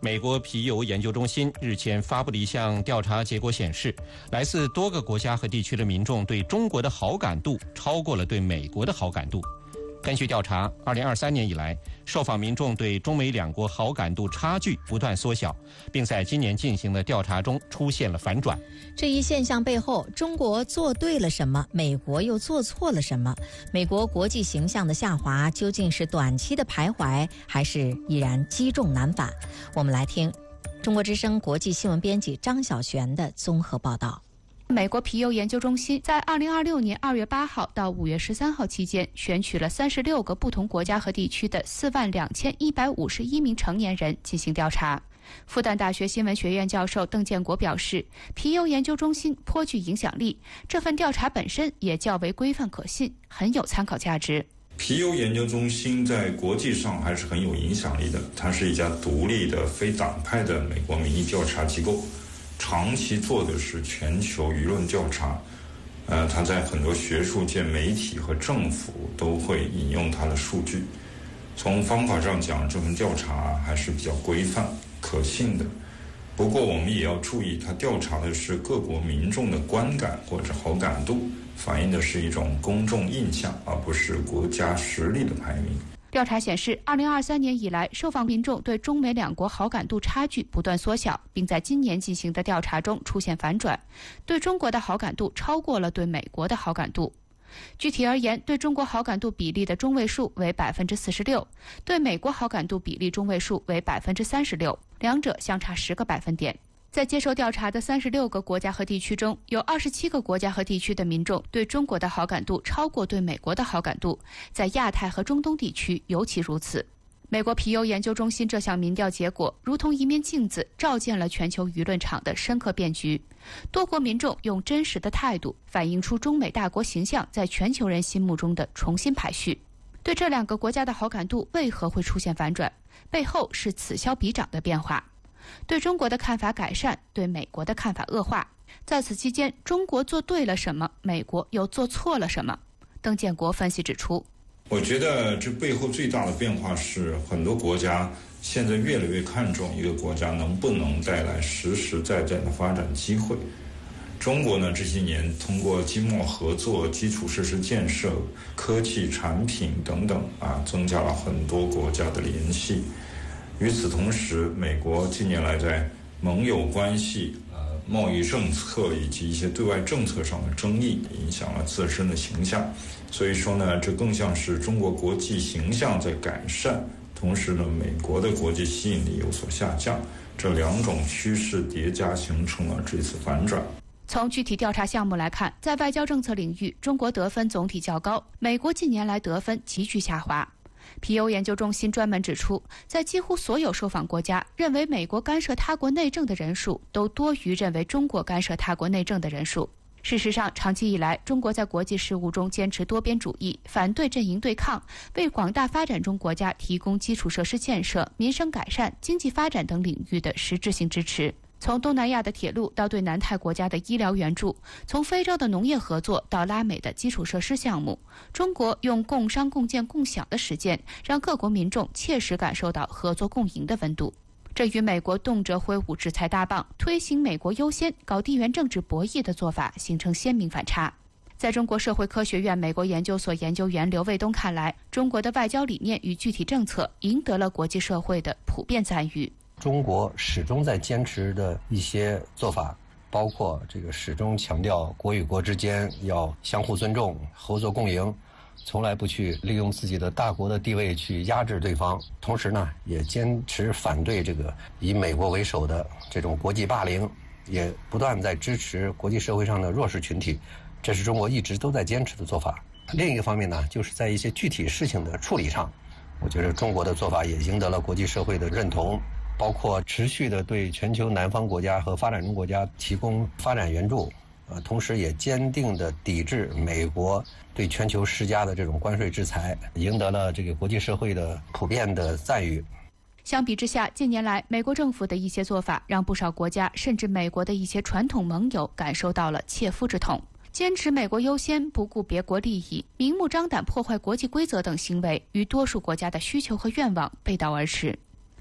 美国皮尤研究中心日前发布的一项调查结果显示，来自多个国家和地区的民众对中国的好感度超过了对美国的好感度。根据调查，2023年以来，受访民众对中美两国好感度差距不断缩小，并在今年进行的调查中出现了反转。 这一现象背后，中国做对了什么？美国又做错了什么？美国国际形象的下滑究竟是短期的徘徊，还是依然积重难返？我们来听中国之声国际新闻编辑张晓璇的综合报道。 美国皮尤研究中心在2026年2月8号到5月13号期间，选取了36个不同国家和地区的42151名成年人进行调查。复旦大学新闻学院教授邓建国表示，皮尤研究中心颇具影响力，这份调查本身也较为规范可信，很有参考价值。 皮尤研究中心在国际上还是很有影响力的，它是一家独立的非党派的美国民意调查机构，长期做的是全球舆论调查。它在很多学术界、媒体和政府都会引用它的数据。从方法上讲，这份调查还是比较规范可信的。不过我们也要注意，它调查的是各国民众的观感或者好感度，反映的是一种公众印象，而不是国家实力的排名。 调查显示，2023年以来，受访民众对中美两国好感度差距不断缩小，并在今年进行的调查中出现反转，对中国的好感度超过了对美国的好感度。具体而言，对中国好感度比例的中位数为46%，对美国好感度比例中位数为36%，两者相差10个百分点。在接受调查的36个国家和地区中，有27个国家和地区的民众对中国的好感度超过对美国的好感度，在亚太和中东地区尤其如此。美国皮尤研究中心这项民调结果如同一面镜子，照见了全球舆论场的深刻变局。多国民众用真实的态度反映出中美大国形象在全球人心目中的重新排序。对这两个国家的好感度为何会出现反转？背后是此消彼长的变化。对中国的看法改善，对美国的看法恶化。在此期间，中国做对了什么？美国又做错了什么？邓建国分析指出， 我觉得这背后最大的变化是，很多国家现在越来越看重一个国家能不能带来实实在在的发展机会。中国呢，这些年通过经贸合作、基础设施建设、科技产品等等增加了很多国家的联系。与此同时，美国近年来在盟友关系、贸易政策以及一些对外政策上的争议，影响了自身的形象。所以说呢，这更像是中国国际形象在改善，同时呢，美国的国际吸引力有所下降。这两种趋势叠加，形成了这次反转。 从具体调查项目来看，在外交政策领域，中国得分总体较高，美国近年来得分急剧下滑。皮尤研究中心专门指出，在几乎所有受访国家，认为美国干涉他国内政的人数都多于认为中国干涉他国内政的人数。事实上，长期以来，中国在国际事务中坚持多边主义，反对阵营对抗，为广大发展中国家提供基础设施建设、民生改善、经济发展等领域的实质性支持。从东南亚的铁路到对南太国家的医疗援助，从非洲的农业合作到拉美的基础设施项目，中国用共商共建共享的实践，让各国民众切实感受到合作共赢的温度。这与美国动辄挥舞制裁大棒，推行美国优先、搞地缘政治博弈的做法形成鲜明反差。在中国社会科学院美国研究所研究员刘卫东看来，中国的外交理念与具体政策赢得了国际社会的普遍赞誉。 中国始终在坚持的一些做法，包括这个始终强调国与国之间要相互尊重、合作共赢，从来不去利用自己的大国的地位去压制对方。同时呢，也坚持反对这个以美国为首的这种国际霸凌，也不断在支持国际社会上的弱势群体，这是中国一直都在坚持的做法。另一个方面呢，就是在一些具体事情的处理上，我觉得中国的做法也赢得了国际社会的认同，包括持续的对全球南方国家和发展中国家提供发展援助，同时也坚定地抵制美国对全球施加的这种关税制裁，赢得了这个国际社会的普遍的赞誉。 相比之下，近年来美国政府的一些做法，让不少国家甚至美国的一些传统盟友感受到了切肤之痛。坚持美国优先、不顾别国利益、明目张胆破坏国际规则等行为，与多数国家的需求和愿望背道而驰。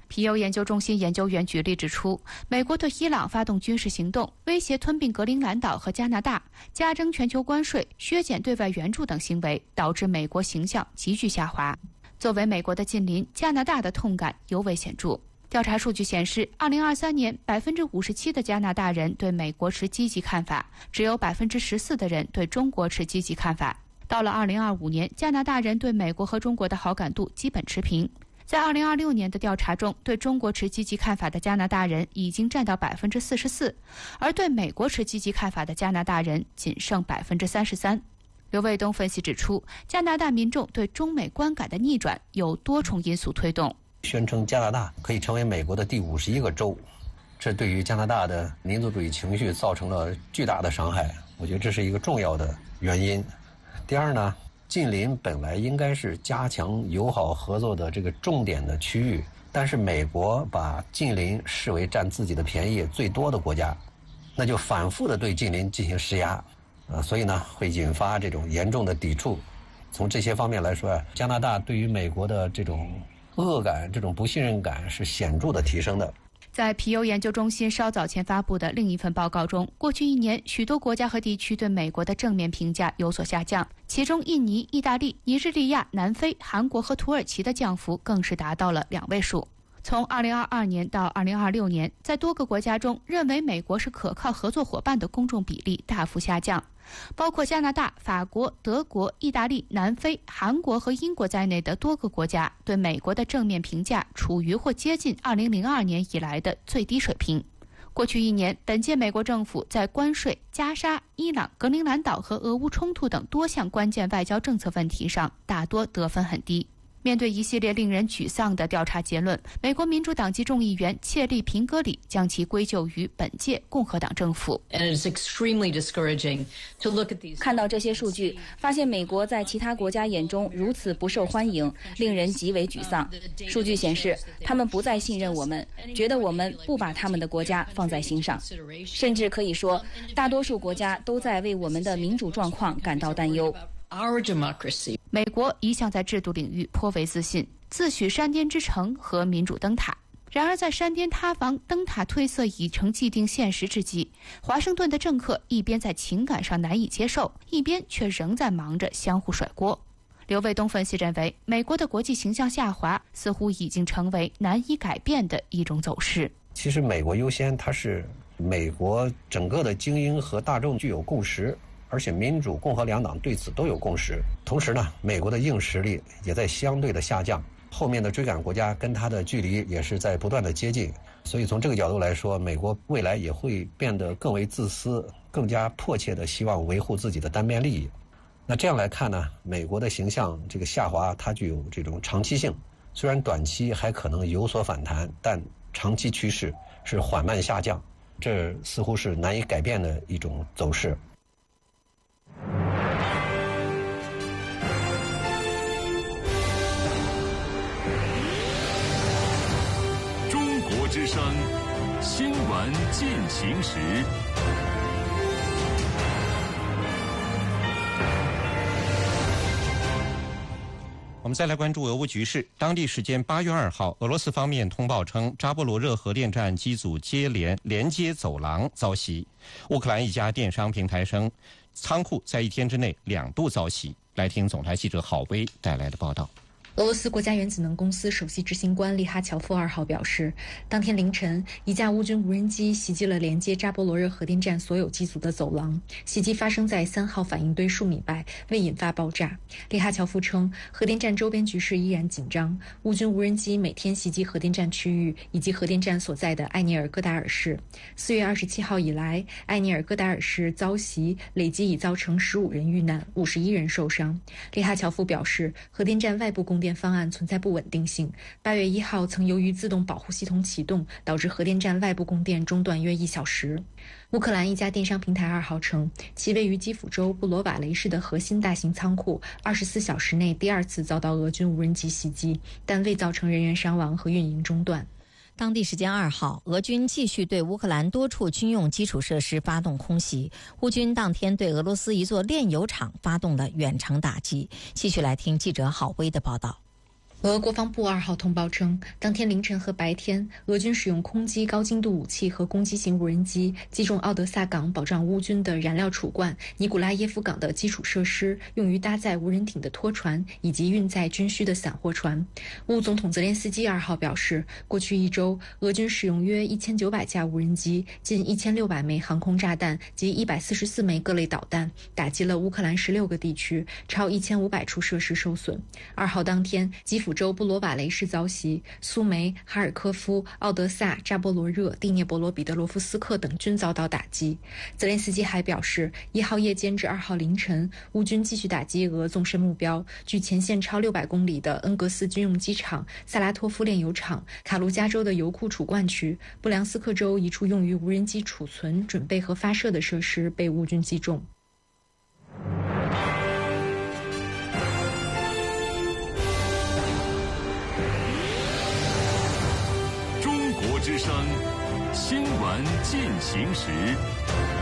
皮尤研究中心研究员举例指出，美国对伊朗发动军事行动，威胁吞并格陵兰岛和加拿大，加征全球关税、削减对外援助等行为，导致美国形象急剧下滑。作为美国的近邻，加拿大的痛感尤为显著。调查数据显示，2023年57%的加拿大人对美国持积极看法，只有14%的人对中国持积极看法。到了2025年，加拿大人对美国和中国的好感度基本持平。在2026年的调查中，对中国持积极看法的加拿大人已经占到44%，而对美国持积极看法的加拿大人仅剩33%。刘卫东分析指出，加拿大民众对中美观感的逆转有多重因素推动。 宣称加拿大可以成为美国的第51个州，这对于加拿大的民族主义情绪造成了巨大的伤害，我觉得这是一个重要的原因。第二呢，近邻本来应该是加强友好合作的这个重点的区域，但是美国把近邻视为占自己的便宜最多的国家，那就反复的对近邻进行施压，所以呢会引发这种严重的抵触。从这些方面来说，加拿大对于美国的这种恶感、这种不信任感是显著的提升的。 在皮尤研究中心稍早前发布的另一份报告中，过去1年，许多国家和地区对美国的正面评价有所下降，其中印尼、意大利、尼日利亚、南非、韩国和土耳其的降幅更是达到了2位数。从2022年到2026年，在多个国家中，认为美国是可靠合作伙伴的公众比例大幅下降。包括加拿大、法国、德国、意大利、南非、韩国和英国在内的多个国家对美国的正面评价处于或接近2002年以来的最低水平。过去1年，本届美国政府在关税、加沙、伊朗、格陵兰岛和俄乌冲突等多项关键外交政策问题上，大多得分很低。面对一系列令人沮丧的调查结论，美国民主党籍众议员切利·平格里将其归咎于本届共和党政府。 看到这些数据，发现美国在其他国家眼中如此不受欢迎，令人极为沮丧。数据显示，他们不再信任我们，觉得我们不把他们的国家放在心上，甚至可以说，大多数国家都在为我们的民主状况感到担忧。 美国一向在制度领域颇为自信，自诩山巅之城和民主灯塔。然而在山巅塌房、灯塔褪色已成既定现实之际，华盛顿的政客一边在情感上难以接受，一边却仍在忙着相互甩锅。刘卫东分析认为，美国的国际形象下滑似乎已经成为难以改变的一种走势。 其实美国优先，它是美国整个的精英和大众具有共识，而且民主、共和两党对此都有共识。同时呢，美国的硬实力也在相对的下降，后面的追赶国家跟它的距离也是在不断的接近。所以从这个角度来说，美国未来也会变得更为自私，更加迫切的希望维护自己的单边利益。那这样来看呢，美国的形象这个下滑，它具有这种长期性。虽然短期还可能有所反弹，但长期趋势是缓慢下降，这似乎是难以改变的一种走势。 中国之声新闻进行时。 我们再来关注俄乌局势。当地时间8月2号，俄罗斯方面通报称，扎波罗热核电站机组连接走廊遭袭。乌克兰一家电商平台称，仓库在1天之内2度遭袭。来听总台记者郝薇带来的报道。 俄罗斯国家原子能公司首席执行官利哈乔夫2号表示，当天凌晨，一架乌军无人机袭击了连接扎波罗热核电站所有机组的走廊。袭击发生在3号反应堆数米外，未引发爆炸。利哈乔夫称，核电站周边局势依然紧张，乌军无人机每天袭击核电站区域以及核电站所在的埃尼尔戈达尔市。4月27号以来，埃尼尔戈达尔市遭袭，累计已造成15人遇难，51人受伤。利哈乔夫表示，核电站外部供电方案存在不稳定性。8月1号曾由于自动保护系统启动，导致核电站外部供电中断约1小时。乌克兰一家电商平台2号称，其位于基辅州布罗瓦雷市的核心大型仓库24小时内第2次遭到俄军无人机袭击，但未造成人员伤亡和运营中断。 当地时间2号，俄军继续对乌克兰多处军用基础设施发动空袭。乌军当天对俄罗斯一座炼油厂发动了远程打击。继续来听记者郝薇的报道。 俄国防部2号通报称，当天凌晨和白天，俄军使用空击高精度武器和攻击型无人机击中奥德萨港保障乌军的燃料储罐、尼古拉耶夫港的基础设施、用于搭载无人艇的拖船以及运载军需的散货船。乌总统泽连斯基2号表示，过去1周，俄军使用约1900架无人机、近1600枚航空炸弹及144枚各类导弹，打击了乌克兰16个地区，超1500处设施受损。2号当天，基辅州布罗瓦雷市遭袭，苏梅、哈尔科夫、奥德萨、扎波罗热、蒂涅博罗彼得罗夫斯克等均遭到打击。泽连斯基还表示，1号夜间至2号凌晨，乌军继续打击俄纵深目标，距前线超600公里的恩格斯军用机场、萨拉托夫炼油厂、卡卢加州的油库储罐区、布良斯克州一处用于无人机储存、准备和发射的设施被乌军击中。 中国之声新闻进行时。